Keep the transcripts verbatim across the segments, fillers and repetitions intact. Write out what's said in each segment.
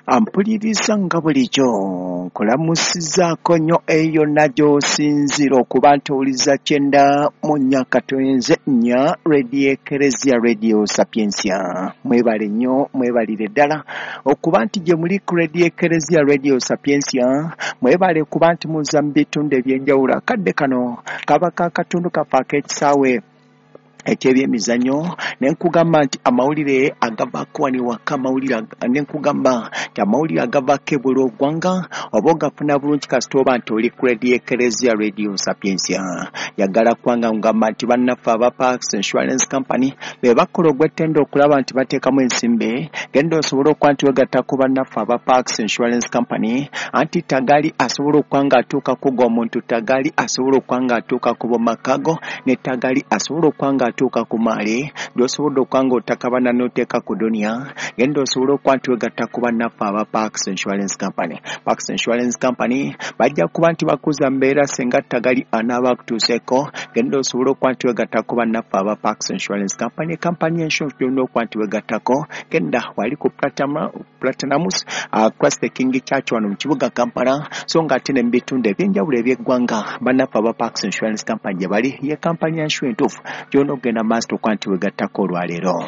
Ampuliriza nga bulijjo nkulamusizaako nnyo eyo nagyo osinzira okuba ntowuliza kyenda mu nnyakatwenze nnya Radio Eklezia Radio Sapiensia. Mwebale nnyo, mwebalire ddala okuba nti gye muli ku Radio Eklezia Radio Sapiensia. Mwebale kuba nti muzza mu bitundu eby'enjawulo. Akadde kano kaba kaakatundu kafe ak'ekisaawe eky'ebyemizannyo nenkugamba nti amawulire agavaako wano ewaka amawulire nenkugamba nti amawulire agavaako ebweru w'eggwanga oba ogafuna bulungi kasita oba nti oli ku Radio Eklezia Radio Sapiensia. Yagala kubanga ngamba nti bannaffe aba Parks Insurance Company be bakola ogw'ettendo okulaba nti bateekamu ensimbe genda osobole okuba nti wegattako bannaffe aba Parks Insurance Company anti tagali asobola okuba nga atuuka ku g'omuntu, tagali asobola okuba nga atuuka ku bomakago ne tagali asobola okuba nga atuuka ku maale gy'osobodde okuba nga otakabana n'oteeka ku dunia genda osobole okuba nti wegatta ku bannaffe aba Parks Insurance Company. Parks Insurance Company bajja kuba nti bakuza mbeera singa tagali anaaba akutuuseeko genda osobole okuba nti wegatta ku bannaffe aba Parks Insurance Company. Company insurance gy'olina okuba nti wegattako genda wali ku Platinums across the King Church wano mu kibuga Kampala so ng'ate ne mu bitundu eby'enjawulo eby'eggwanga bannaffe aba Parks Insurance Company gye bali ye company insurance entuufu gy'olina okugenda maaso okuba nti wegattako olwaleero.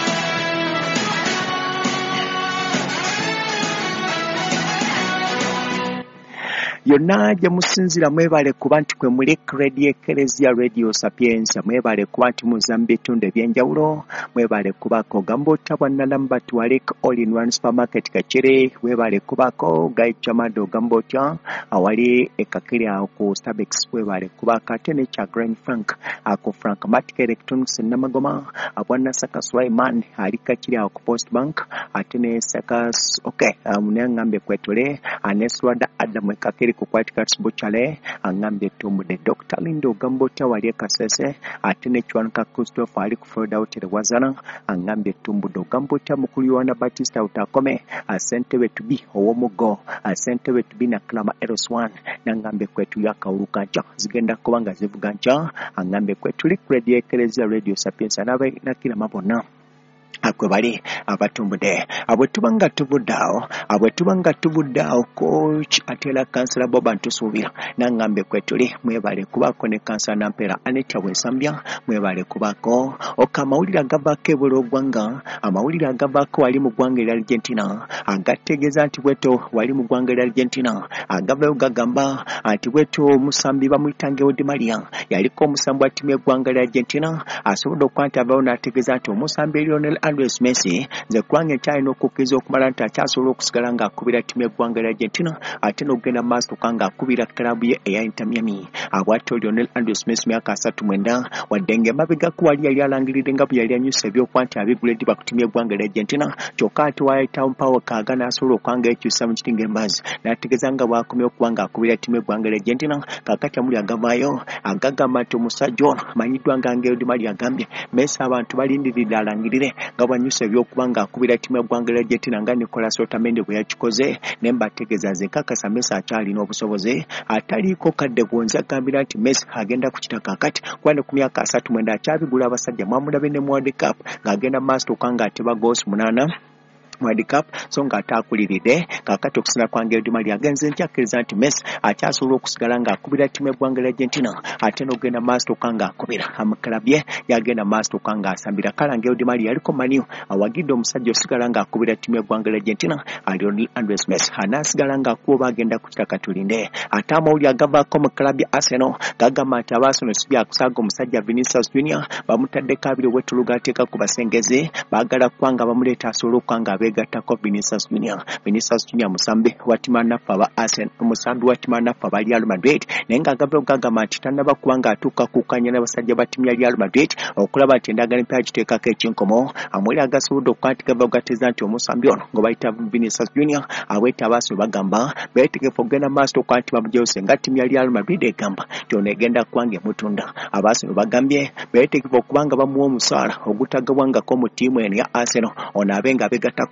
Yonna gye musinzira mwebale kuba nti kwe muli Radio Eklezia Radio Sapiensia, mwebale kuba nti muzza mu bitundu eby'enjawulo, mwebale kubaako Gambota Bwannalamu batwalek all in one supermarket Kacere, mwebale kubaako Guy Chamado Gambota awali ekakiri awo ku Starbex, mwebale kubaako ate ne Chagrin Frank ako Frank Matic Electronics Namagoma, abwana Saka Swaiman ali kakiri awo ku Post Bank ate ne Sakas okay munyangambe kwetole aneswada Adam ekakiri kukwati Buchale angambye tumbude Doctor Lindo Gambota wali Kasese ate ne Chwanka Christopher ali ku Florida Hotel Wazana angambye tumbudo Gambota mukulu wana Batista utakome asente betubi owomugo asente betubi na klama Eros one nangambye kwetu yakawuluka ncha zigenda kubanga zivuga ncha angambye kwetu li Radio Eklezia Radio Sapiensia nabe nakira mabona akwe bali abatumbude abwe tubanga tubuddawo abwe tubanga tubuddawo coach atela kansala Boba Ntusubira nangambe kwetuli mwebale kubako ne kansala Nampera Anita Wesambya mwebale kubako okamawulira gabake bolo gwanga amawulira gabako wali mu gwanga lya Argentina agategeza nti bweto wali mu gwanga lya Argentina agabwe gagamba anti bweto musambi bamuitange Odi Maria yaliko omusambi wa timu y'eggwanga lya Argentina asobodde okwanta abawo n'ategeeza nti omusambi Lionel Andres Messi nze kwange kyalina okukkiriza okumala nti akyasobola okusigala ng'akubira ttimu y'eggwanga lya Argentina ate n'okugenda maaso kanga akubira klabu ye eya Inter Miami. Abwatto Lionel Andres Messi myaka asatu mwenda wadde ng'emabegako wali yali alangiridde nga bwe yali anyusa ebyokuba nti abigula eddiba ku ttimu y'eggwanga lya Argentina kyokka ate wayitawo Paul Kaga n'asobola okuba nga yekyusa mu kitinga embaazi n'ategeeza nga bw'akomye okuba ng'akubira ttimu y'eggwanga lya Argentina kaakati amuli agavaayo agagamba nti omusajja ono amanyiddwa nga Angel Di Maria agambye Messi abantu balindiridde alangirire nga bwanyusa ebyokuba ng'akubira ttimu y'eggwanga lya Argentina nga Nicolas Otamendi bwe yakikoze ne mbategeeza nze nkakasa Messi akyalina obusobozi ataliiko kadde gonza agambira nti Messi agenda kukita kaakati kubanga ku myaka asatu mwenda akyabigula abasajja mwamulabe ne mu World Cup ng'agenda maaso okuba ng'ateba goosi munaana World Cup so ng'ataakuliridde kaakati okusina kwa Angel Di Maria agenze nkyakkiriza nti Messi akyasobola okusigala ng'akubira ttimu y'eggwanga lya Argentina ate n'ogenda maaso okuba ng'akubira amakalabu ye yagenda maaso okuba ng'asambira kale Angel Di Maria aliko maniyo awagidde omusajja osigala ng'akubira ttimu y'eggwanga lya Argentina Lionel Andres Messi anaasigala ng'akuba oba agenda kukita katulinde ate amawulire agavaako mu kalabu ya Arsenal gagamba nti aba Arsenal si byakusaaga omusajja Vinicius Junior bamutaddeko abiri obw'ettulu g'ateeka ku basengeze baagala kuba nga bamuleeta asobole okuba nga gattako Vinicius Junior Vinicius Junior musambi wa timu naffa ba Arsenal musambi wa timu naffa ba Real Madrid nenga agabyo gagamba nti tanaba kubanga atuuka kukanya n'abasajja ba timu ya Real Madrid okulaba nti endagala empya giteekako ekinkomo amuli agasobodde okukwatiga bagateza nti omusambi ono ngo bayita Vinicius Junior aweta abaaso bagamba beetegefu okugenda maaso okuba nti bamujewuse nga timu ya Real Madrid egamba nti ono egenda kubanga emutunda abaaso bagambye beetegefu okubanga bamuwa omusaala ogutagabwangako mu tiimu eno ya Arsenal ono abenga abegattako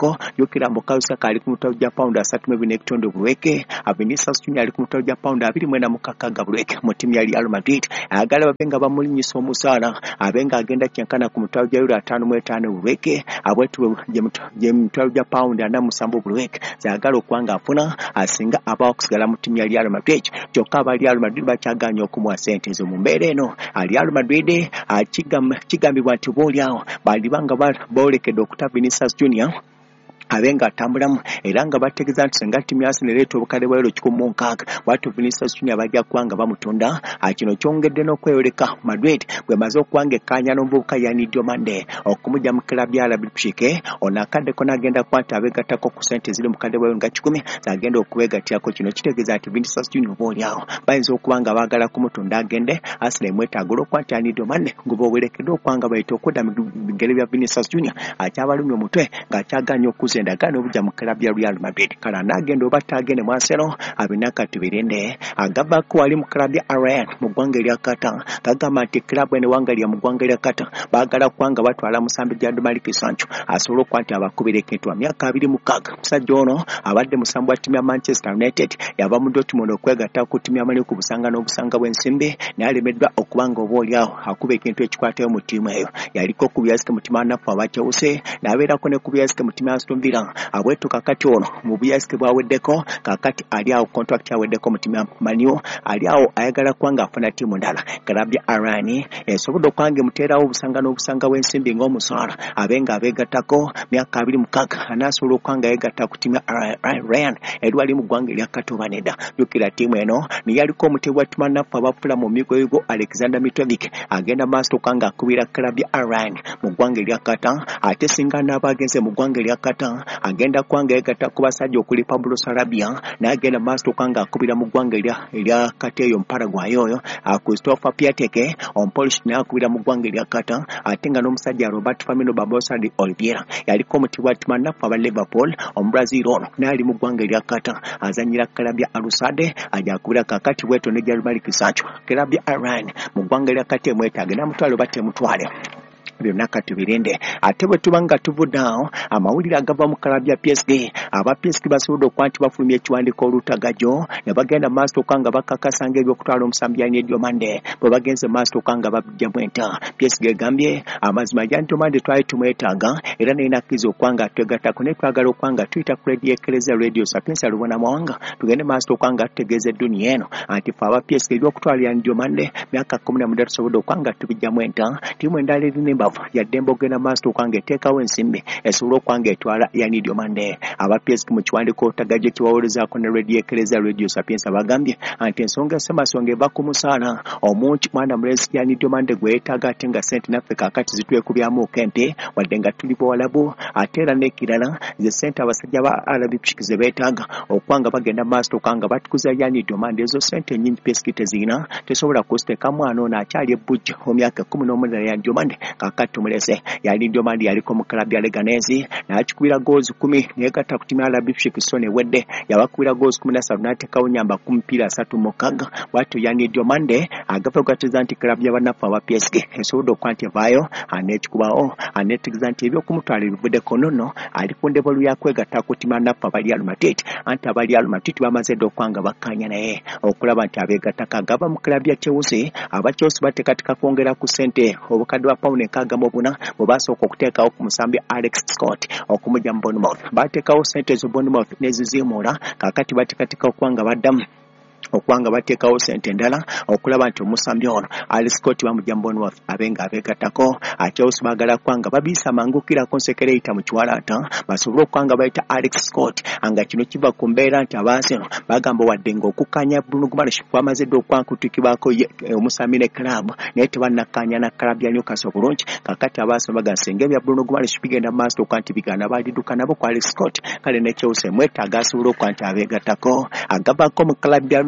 abegattako yokera Mukalusa kali ku mutwe gwa pound asatu mu bine kitundu bulweke Vinicius Junior ali ku mutwe gwa pound abiri mwenda mukaaga bulweke mu timu ya Real Madrid ayagala babenga bamulinyisa omusaala abenga agenda kyenkana ku mutwe gwa euro ataano mu etaano bulweke abwetu je mutwe gwa pound ana musanvu bulweke zayagala okwanga afuna asinga aba okusigala mu timu ya Real Madrid kyokka aba Real Madrid bakyaganya okumuwa sente zo mu mbeera eno Real Madrid kigambibwa nti boolyawo balibanga boolekedde okuta Vinicius Junior abenga atambulamu era nga bategeza nti senga timu ya Arsenal leeta obukadde bwa euro kikumi mu nkaaga bwatyo Vinicius Junior bajja kuwanga bamutunda kino kyongedde n'okweyoleka Madrid bwe maze okuwanga ekkaanya n'omuvubuka Yani Diomande okumujja mu klabu ya R B Pshike ono akaddeko n'agenda kwata abeegattako ku ssente ziri mu kadde bwa euro nga kikumi zagenda okubeegattako kino kitegeeza nti Vinicius Junior boolyawo bayinza okuba nga baagala kumutunda agende Arsenal mwetaaga okwata Yani Diomande nguba owerekedde okwanga bayita okudda mu bigere bya Vinicius Junior akyabalumya omutwe ng'akyaganya okuza endagaano obujja mu klabu ya Real Madrid kala n'agenda oba taagende mu Arsenal abinaka tubirinde agabako wali mu klabu ya Iran mu ggwanga erya Qatar kagamba nti klabu eno wangalya mu ggwanga erya Qatar baagala kwanga batwala musambi gya Malik Sancho asobola okuba nti abakubira ekintwa myaka abiri mu mukaaga musajja ono abadde musambi wa ttiimu ya Manchester United yava mu Dortmund okwegatta ku ttiimu ya Man U ku busanga n'obusanga bw'ensimbi n'alemeddwa okubanga obaolyawo akuba ekintu ekikwatayo mu ttiimu eyo yaliko ku byasike mu ttiimu anafu abakyewuse n'abeerako ne ku byasike mu ttiimu ya Aston Villa abwetu kakati ono mu byasike bwaweddeko kakati ali awo contract yaweddeko mu ttiimu ya Man U ali awo ayagala kwanga afuna ttiimu ndala klabu ya Iran esobodde okwange muteerawo obusanga n'obusanga bw'ensimbi ng'omusaala abenga abeegattako myaka abiri mukaaga anaasobola okwanga yegatta ku ttiimu ya Iran erwali mu ggwanga erya Katoba nedda jjukira ttiimu eno neyaliko omutebwa ttiimu anafu abafula mu migoyigo Alexander Mitrovic agenda maaso okwanga akubira klabu ya Iran mu ggwanga erya Qatar ate singa n'abagenze mu ggwanga erya Qatar agenda kwanga yegatta ku basajja okuli Pablo Sarabia n'agenda maaso okwanga akubira mu ggwanga erya Qatar eyo Mparaguay oyo Christopher Piateke Ompolish naye akubira mu ggwanga erya Qatar ate nga n'omusajja Robert Firmino Barbosa de Oliveira yaliko omutibwa ttiimu anafu aba Liverpool Omubrazil ono n'ali mu ggwanga erya Qatar azanyira klabu ya Al Sadd ajja akubira kakati bweto ne Malik Sancho klabu ya Iran mu ggwanga erya Qatar mwetaaga n'amutwale batemutwale byonna katubirinde ate bwe tuba nga tuvudde awo amawulire agava mu klabu ya P S G aba P S G basobodde okuba nti bafulumya ekiwandiiko olutagajo ne bagenda maaso okanga bakakasa ng'ebyokutwala omusambi Yani Diomande bwe bagenze maaso okanga babijja bwenta P S G egambye amazima Yani Diomande twali tumwetaaga era nalina akkiriza okwanga twegattako naye twagala okwanga tuyita ku radio Eklezia Radio Sapienza Lubona Mawanga tugende maaso okanga tutegeeza edduniya eno anti fe aba P S G ebyokutwala Yani Diomande myaka kkumi na munaana tusobodde okwanga tubijja bwenta ttiimu endala erinimba yadde ogenda maaso okwanga eteekawo ensimbi esobola okwanga etwala Yani Diomande aba P S G mu kiwandiiko olutagajo kibawolezaako ne radio Eklezia Radio Sapienza bagambye anti ensonga esemasonga eva ku musaala omungi mwana mulesi Yani Diomande gwe yeetaaga ate nga ssente naffe kaakati zitwekubyamu kempe wadde nga tuli bawalabu ate era n'ekirala ze ssente abasajja ba R B Pshik ze beetaaga okwanga bagenda maaso okwanga batukuza Yani Diomande ezo ssente nnyingi P S G tezirina tesobola kuziteeka mwana ono akyali ebujja omyaka kkumi n'omunaana Yani Diomande kaakati tumulese Yani Diomande yaliko mu klabu ya Leganés n'akikubira goozi kumi neyegatta ku ttiimu ya R B Pshik so ewedde yabakubira goozi kumi na ssatu n'ateekawo nyamba ku mupiira asatu mu mukaaga bw'atyo Yani Diomande agava okugattiriza nti klabu y'abanaffe aba P S G esobodde okuba nti evaayo aneekikubawo aneetegeeza nti ebyokumutwala bivuddeko nnono ali ku ndebolo ya kwegatta ku ttiimu y'abanaffe aba Real Madrid anti aba Real Madrid bamaze dda okwanga bakkaanya naye okulaba nti abeegattako agava mu klabu ya Chelsea aba Chelsea bateekateeka kwongera ku ssente obukadde bwa pawundi enkaaga mu buna bwe basooka okuteekawo ku musambi Alex Scott okumujja mu Bournemouth bateekawo ssente zo Bournemouth neziziimuula kaakati bateekateeka okwanga baddamu okwanga bateekawo ssente endala okulaba nti omusambi ono Ali Scott bamujja mu Bournemouth abenga abeegattako ate oluusi baagala kwanga babiisa mangukirako nsekere eyita mu kiwalaata basobole okwanga bayita Alex Scott nga kino kiva ku mbeera nti abaaseno bagamba wadde ng'okukkaanya Bruno Guimaraes kwamaze dda okwankutukibwako omusambi ne club naye tebannakkaanya na club ya Newcastle bulungi kakati abaaseno bagamba singa ebya Bruno Guimaraes bigenda mu maaso okwa nti bigaana baaliduka nabo ku Alex Scott kale ne Chelsea mwetaaga asobole okwa nti abeegattako agavako mu club ya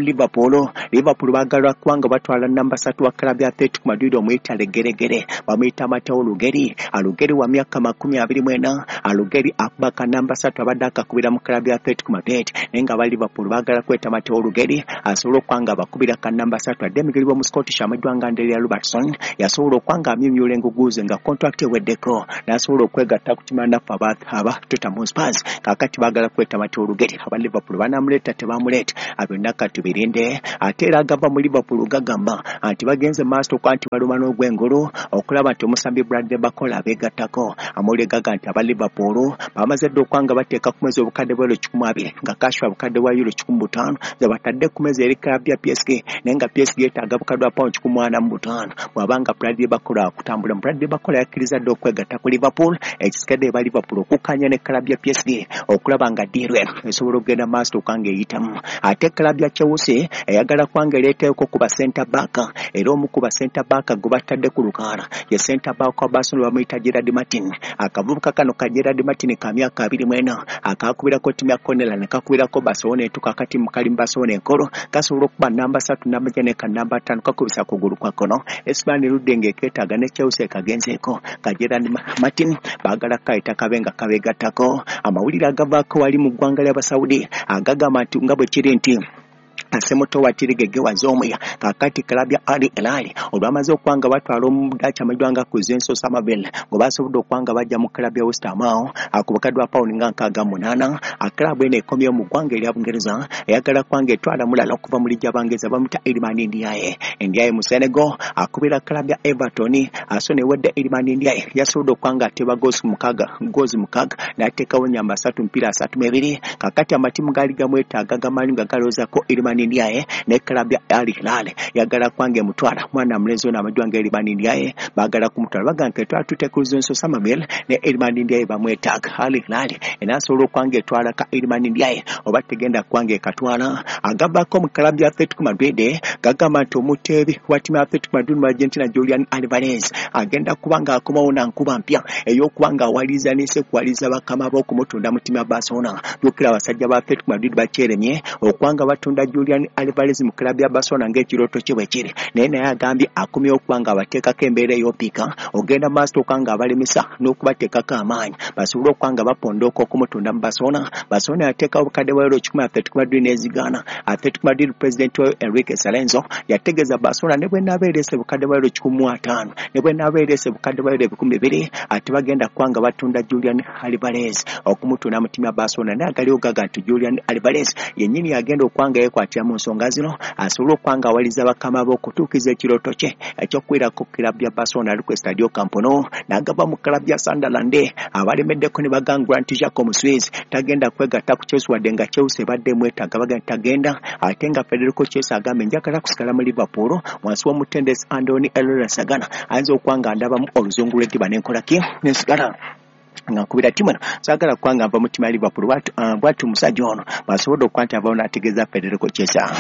Liverpool Liverpool bagalwa kwanga batwala namba satu wa klabu ya Atletico Madrid omuyita legeregere bamuyita Mateo Lugeri Alugeri wa myaka makumi abiri mwena Alugeri akubaka namba satu abadde akakubira mu klabu ya Atletico Madrid nenga ba Liverpool bagala kweta Mateo Lugeri asobola kwanga bakubira ka namba satu adde migiribo mu Scottish amajwanga ndeli ya Robertson yasobola kwanga amyumyule nguguze nga contract weddeko nasobola okwegatta ku timanda aba aba Tottenham Spurs kakati bagala kweta Mateo Lugeri aba Liverpool banamuleta tebamuleta abenda katubirinde atera agava mu Liverpool gagamba anti bagenze master kwanti baluma n'ogwengolo okulaba nti omusambi Bradley Bakola abegattako amule gaga nti aba Liverpool bamaze ddo kwanga bateeka ku mwezi obukadde bwa kikumi abiri nga kashwa obukadde bwa euro kikumi butaano zabatadde ku mezi eri klabu ya P S G nenga P S G etaaga obukadde bwa pound kikumi ana mu butaano bwabanga Bradley Bakola akutambula Bradley Bakola yakkiriza ddo okwegatta ku Liverpool ekisikadde ba Liverpool okukanya ne klabu ya P S G okulaba nga dealwe esobola okugenda master kwanga eyitamu ate klabu ya Chelsea eyagala kwanga ereeteeko ku ba center back era omu ku ba center back gwe batadde ku lukaala ye center back wa Barcelona bamuyita Gerard Martin akavubuka kano ka Gerard Martin ka myaka abiri mwena akakubirako timu ya Cornella ne kakubirako Barcelona etuka kati mu kali Barcelona enkolo kasobola okuba namba satu namba jane ka namba ttaano kakubisa kugulu kwa kono Espan Rudenge ketaaga ne Chelsea kagenzeeko ka Gerard Martin baagala kaita kabenga kabegattako amawulire agavaako wali mu ggwanga ly'Abasaudi agagamba nti nga bwe kiri nti asemoto watirigege wazomuya kakati klabu ya Al Hilal olwamaze okwanga batwala omudacha amajwanga ku Zenso Samabel ngo basobodde okwanga bajja mu klabu ya West Ham akubakadwa pound nga nkaga munana aklabu ene ekomye mu ggwanga erya Bungereza eyagala kwanga etwala mulala okuva muri jabangeza bamuta Iliman Ndiaye Ndiaye mu Senegal akubira klabu ya Everton asone wedde Iliman Ndiaye yasobodde okwanga ateba goals mukaga goals mukaga n'ateekawo nyamba asatu mpira asatu mebiri kakati amatimu gali gamwetaaga gamanyi nga galoza ko Iliman Ndiaye ne klabu ya Al Hilal yagala kwange mutwala mwana mlezo na amajwanga Iliman Ndiaye bagala kumutwala baganke twatute ku Zenso Samabel ne Iliman Ndiaye bamwetaaga Al Hilal enasobola kwange twala ka Iliman Ndiaye oba tegenda kwange katwala agabako mu klabu ya Atletico Madrid gagamba nti omuteebi wa timu ya Atletico Madrid mu Argentina Julian Alvarez agenda kubanga akomawo na nkuba mpya ey'okubanga awaliza n'ese kwaliza bakama b'okumutunda mu timu ya Barcelona dukira abasajja ba Atletico Madrid bakyeremye okwanga batunda Julian Alvarez mu klabu ya Barcelona ng'ekirooto kye bwe kiri naye naye agambye akumye okwanga abateekako embeera ey'opiika ogenda master okanga abalemesa n'okubateekako amaanyi basobole okwanga bapondooka okumutunda mu Barcelona Barcelona yateekawo obukadde bwa euro kikumi Atletico Madrid n'ezigaana Atletico Madrid president wa Enrique Cerezo yategeeza Barcelona ne bwe naabeerese bukadde bwa euro kikumi mu ataano ne bwe naabeerese bukadde bwa euro ebikumi bibiri ate bagenda kwanga batunda Julian Alvarez okumutunda mu timu ya Barcelona naye agaliwo gaga nti Julian Alvarez yennyini yagenda okwanga yekwatira mu nsonga zino asobola okwanga awaliza bakama b'okutuukiza ekirooto kye ekyokwirako klabu ya Barcelona ali ku Estadio Camp Nou n'agava mu klabu ya Sunderland abalemeddeko ne baganga Grant Xhaka Omuswizi tagenda kwegatta ku Chelsea wadde nga Chelsea badde mwetaaga bagenda tagenda ate nga Federico Chiesa agambe njagala kusigala mu Liverpool wansi w'omutendesi Andoni Elola Sagana ayinza okwanga ndabamu oluzungu lw'eddiba n'enkolaki n'ensigala nga kubira timu sagala kwanga ava mu timu ya Liverpool bwatu uh, bwatu musajja ono basobodde okwanta avawo n'ategeeza Federico Chiesa.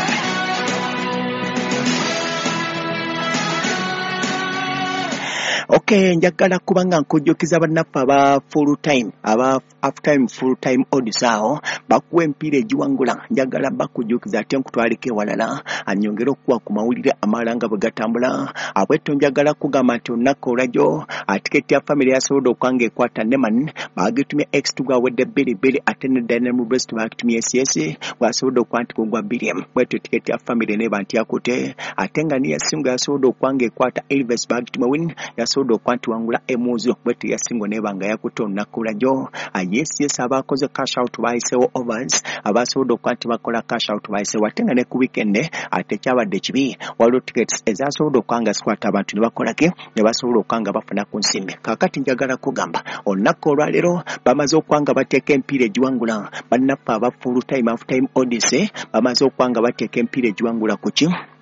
Okay, njagala kubanga nkujjukiza bannaffe aba full time aba half time full time odisao bakuwa empiira egiwangula njagala bakujjukiza ate nkutwalike walala anyongera okuwa ku mawulire amalanga bwe gatambula abwetto njagala kugamba nti olunaku olwajo atiketi ya family yasobodde okwanga ekwata Neman bagitumye x tugawedde bbiri bbiri ate ne Dynamo Brest bagitumye S S bwasobodde okwantika ogwa bbiri bwetto tiketi ya family neba nti yakute ate nga niya singo yasobodde okwanga ekwata Elvis bagitumye win yasobodde okwanti wangula emuzo bwetto ya singo nebanga yakuta olunaku olwajo yes yes abakoze cash out bayisewo overs abasobodde okwanti bakola cash out bayisewo ate nga ne ku weekend ate kyabadde kibi waliwo tickets ezasobodde okwanga zikwata abantu ne bakolake ne basobola okwanga bafuna ku nsimbi kakati njagala kugamba olunaku olwaleero bamaze okwanga bateeka empiira egiwangula bannaffe aba full time half time odyssey bamaze okwanga bateeka empiira egiwangula ku ki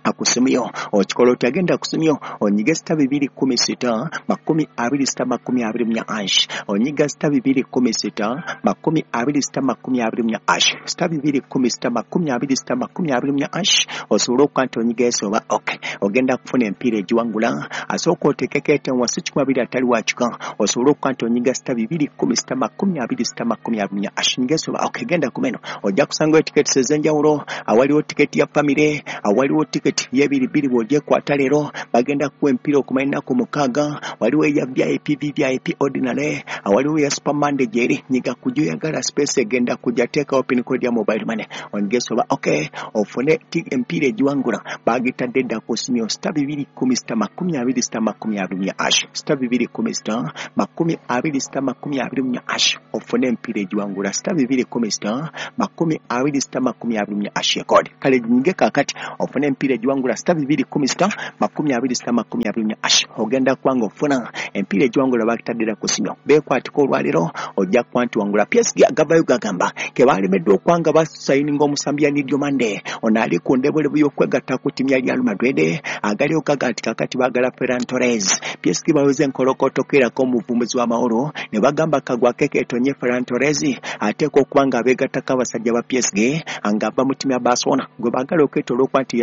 akusumyo okikola oti agenda akusumyo onyiga sita bibiri kumi sita makumi abiri sita makumi abiri mu ash onyiga sita bibiri kumi sita makumi abiri sita makumi abiri mu ash sita bibiri kumi sita makumi abiri sita makumi abiri mu ash osobola okukwata onyiga esoba okay ogenda kufuna empiira egiwangula asooka otekekete wansi kikumi abiri atali wakika osobola okukwata onyiga sita bibiri kumi sita makumi abiri sita makumi abiri mu ash nyiga esoba okay genda kumeno ojja kusanga etiketi ez'enjawulo awaliwo tiketi ya famire awaliwo tiketi y'ebiri biri bw'ogyekwata leero bagenda kuwa empiira okumanya ennaku mukaaga waliwo eya V I P V I P ordinary awaliwo ya super monday gyeri nyiga kujoyagala space egenda kujja teekawo pin code ya mobile money onyiga esoba okay ofune empiira egiwangula bagitadde dda ku simyo sita bibiri kumi sita makumi abiri sita makumi abiri mu ash sita bibiri kumi sita makumi abiri sita makumi abiri mu ash ofune empiira egiwangula sita bibiri kumi sita makumi abiri sita makumi abiri mu ash code kale nyinge kakati ofune empiira egiwangula sita bibiri kumi sita makumi abiri sita makumi abiri mu ash ogenda kwanga ofuna empiira egiwangula bagitadde dda ku simyo beekwatika olwaliro ojja kwanti wangula P S G agavayo gagamba ke balemeddwa okwanga basayininga omusambi ya Nidio Mande onaali ku ndebwelebu y'okwegatta ku ttiimu ya Real Madrid agalio kaga ati kakati bagala Ferran Torres P S G baweze nkolokoto kerako omuvumbuzi w'amahoro ne bagamba kagwa kekeetonye Ferran Torres ateeka okuba abeegattako abasajja ba P S G ng'ava mu ttiimu ya Barcelona gwe baagala okwetoola okwanti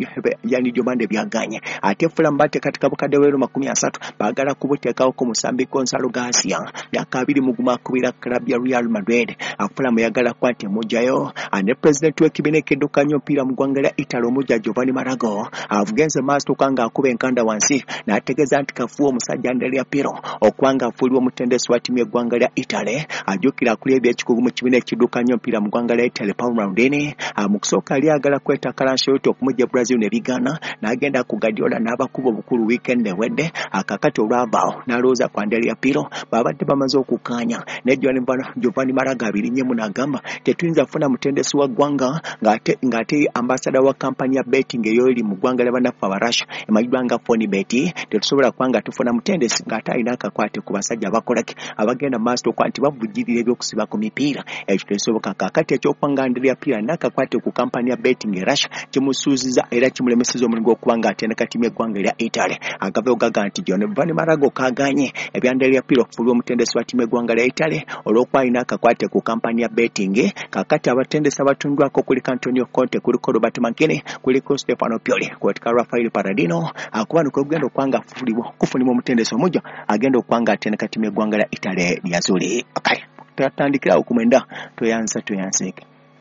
ya Nidio Mande byaganye ate Fulham bateekateeka bukadde bw'euro makumi asatu baagala kubuteekawo ku musambi Gonzalo Garcia myaka abiri mu gumu akubira klabu ya Real Madrid Fulham yagala kwanti emujjayo ane pulezidenti w'ekibiina ekiddukanya omupiira mu ggwanga lya Italy omujja Giovanni Marago avugenze maaso tukanga akuba enkanda wansi n'ategeeza nti kafuwa omusajja Andrea Pirlo okwanga afuulibwa omutendesi wa ttiimu y'eggwanga lya Italy ajjukira akulya ebyekikugu mu kibiina ekiddukanya omupiira mu ggwanga lya Italy Paolo Maldini mu kusooka yali ayagala kwetaka Ancelotti okumujja Brazil ne bigaana n'agenda ku Guardiola n'abakuba obukulu weekend ewedde akakati olwavaawo n'alowooza ku Andrea Pirlo babadde bamaze okukaanya ne Giovanni Marago abirinyemu n'agamba tetuyinza kufuna mutendesi wa ggwanga ng'ate ng'ate ambasada wa kampani ya betting eyo eri mu ggwanga ly'abannaffe Abarussia emanyidwa nga Fonibet tetusobola kubanga tufuna mutendesi ng'ate alina akakwate ku basajja abakolaki abagenda maaso okuba nti bavujjirira eby'okusiba ku mipiira ekyo tekisoboka kakati ekyokuba Andrea Pirlo alina akakwate ku kampani ya betting e Russia kimusuuziza era kimulemeseza omulimu gw'okuba ng'atendeka ttiimu y'eggwanga erya Italy agave ogaga nti Giovanni Marago kaaganye ebya Andrea Pirlo okufuulibwa omutendesi wa ttiimu y'eggwanga lya Italy olw'okuba alina akakwate ku kampani ya betting kakati abatendesi abatundwako kuliko Antonio Conte kuliko Roberto Mancini kuliko Stefano Pioli kuliko Rafael Paradino akuba nokugenda okwanga afuulibwa kufunibwa omutendesi omujja agenda okwanga atendeka ttiimu y'eggwanga lya Italy lyazuli okay tatandikirawo ku mwenda toyansa toyanseke.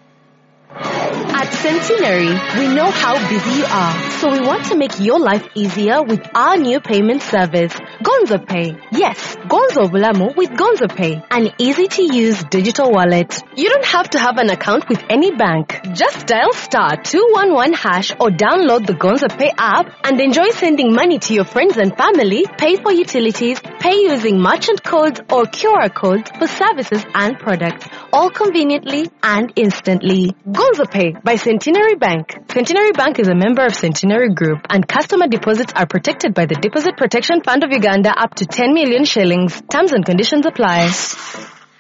At Centenary, we know how busy you are, so we want to make your life easier with our new payment service, Gonzo Pay. Yes, Gonzo Bulamu with Gonzo Pay, an easy-to-use digital wallet. You don't have to have an account with any bank. Just dial star two one one hash or download the Gonzo Pay app and enjoy sending money to your friends and family, pay for utilities, pay using merchant codes or Q R codes for services and products, all conveniently and instantly. Gonzo Pay by Centenary Bank. Centenary Bank is a member of Centenary Group, and customer deposits are protected by the Deposit Protection Fund of Uganda up to ten million shillings. Terms and conditions apply.